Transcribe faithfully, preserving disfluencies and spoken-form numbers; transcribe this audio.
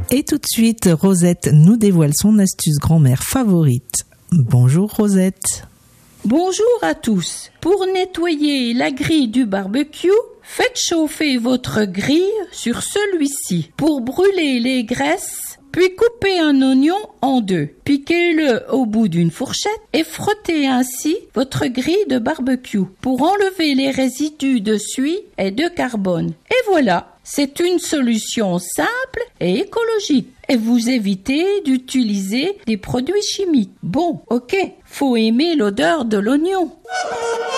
Et tout de suite, Rosette nous dévoile son astuce grand-mère favorite. Bonjour Rosette. Bonjour à tous. Pour nettoyer la grille du barbecue, faites chauffer votre grille sur celui-ci. Pour brûler les graisses, puis coupez un oignon en deux. Piquez-le au bout d'une fourchette et frottez ainsi votre grille de barbecue pour enlever les résidus de suie et de carbone. Et voilà, c'est une solution simple et écologique. Et vous évitez d'utiliser des produits chimiques. Bon, ok, faut aimer l'odeur de l'oignon.